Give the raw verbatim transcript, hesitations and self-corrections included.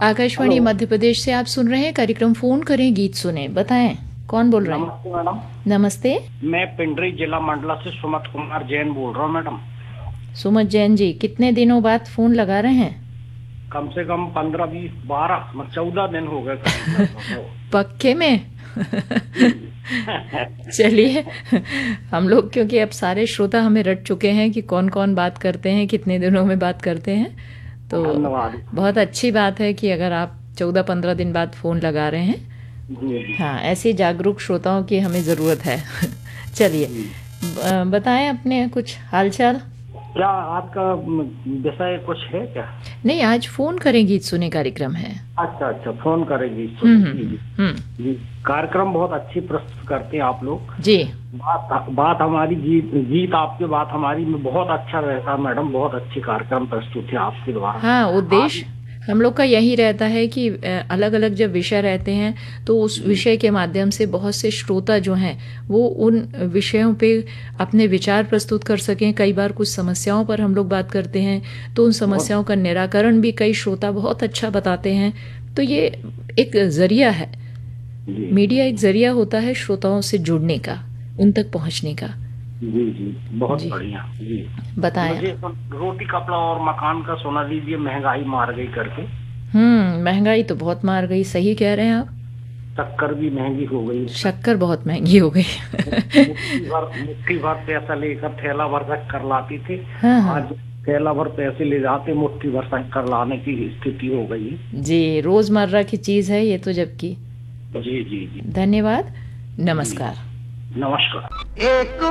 आकाशवाणी मध्य प्रदेश से आप सुन रहे हैं कार्यक्रम फोन करें गीत सुने। बताएं कौन बोल रहे हैं? नमस्ते मैडम। नमस्ते। मैं पिंडरी जिला मंडला से सुमत कुमार जैन बोल रहा हूँ मैडम। सुमत जैन जी, कितने दिनों बाद फोन लगा रहे हैं? कम से कम पंद्रह बीस बारह चौदह दिन हो गए पक्के में? चलिए, हम लोग क्योंकि अब सारे श्रोता हमें रट चुके हैं कि कौन कौन बात करते हैं, कितने दिनों में बात करते हैं, तो धन्यवाद। बहुत अच्छी बात है कि अगर आप चौदह पंद्रह दिन बाद फ़ोन लगा रहे हैं। जी जी। हाँ, ऐसे जागरूक श्रोताओं की हमें ज़रूरत है। चलिए, ब- बताएं अपने कुछ हालचाल। क्या आपका विषय कुछ है क्या? नहीं, आज फ़ोन करें गीत सुने कार्यक्रम है। अच्छा अच्छा, फोन करेंगी। हम्म जी जी हम्म हम्म, जी। कार्यक्रम बहुत अच्छी प्रस्तुत करते हैं आप लोग। जी। बात बात हमारी गीत गीत आपके बात हमारी में बहुत अच्छा रहता है मैडम। बहुत अच्छी कार्यक्रम प्रस्तुत है आपके द्वारा। हाँ, उद्देश्य हम लोग का यही रहता है कि अलग अलग जब विषय रहते हैं तो उस विषय के माध्यम से बहुत से श्रोता जो हैं वो उन विषयों पे अपने विचार प्रस्तुत कर सकें। कई बार कुछ समस्याओं पर हम लोग बात करते हैं तो उन समस्याओं का निराकरण भी कई श्रोता बहुत अच्छा बताते हैं। तो ये एक जरिया है, जी मीडिया एक जरिया होता है श्रोताओं से जुड़ने का, उन तक पहुंचने का। जी जी, बहुत जी, बढ़िया जी। बताएं। मुझे तो रोटी कपड़ा और मकान का सुना दीजिए, महंगाई मार गई करके। हम्म महंगाई तो बहुत मार गई, सही कह रहे हैं आप। शक्कर भी महंगी हो गई। शक्कर बहुत महंगी हो गई। मुट्ठी भर मुट्ठी भर पैसा लेकर थैला भर शक्कर लाती थी। हाँ हाँ आज थैला भर पैसे ले जाते मुट्ठी भर शक्कर लाने की स्थिति हो गई है। जी, रोजमर्रा की चीज है ये तो। जबकि जी जी जी। धन्यवाद, जी, नमस्कार। नमस्कार। एक